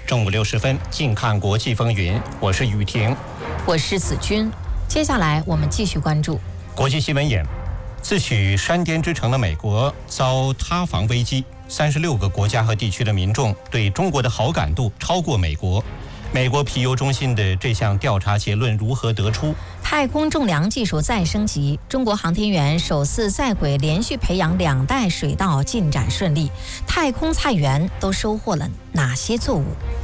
正午60分，近看国际风云，我是雨婷， 我是子君。接下来我们继续关注国际新闻眼。自诩山巅之城的美国遭塌房危机，36个国家和地区的民众对中国的好感度超过美国。美国皮尤中心的这项调查结论如何得出？ 太空种粮技术再升级，中国航天员首次在轨连续培养2代水稻进展顺利，太空菜园都收获了哪些作物？